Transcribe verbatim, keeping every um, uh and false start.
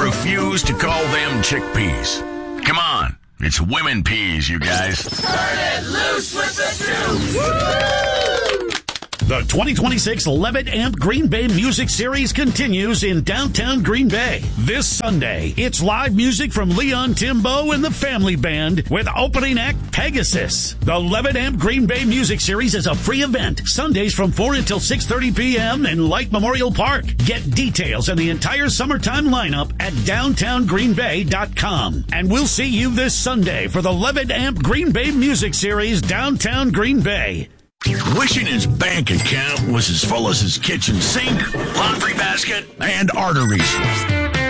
refuse to call them chickpeas. Come on, it's women peas, you guys. Turn it loose with the two. Woo! The twenty twenty-six Levitt Amp Green Bay Music Series continues in downtown Green Bay. This Sunday, it's live music from Leon Timbo and the Family Band with opening act Pegasus. The Levitt Amp Green Bay Music Series is a free event, Sundays from four until six thirty p.m. in Light Memorial Park. Get details on the entire summertime lineup at downtown green bay dot com. And we'll see you this Sunday for the Levitt Amp Green Bay Music Series, downtown Green Bay. Wishing his bank account was as full as his kitchen sink, laundry basket, and arteries.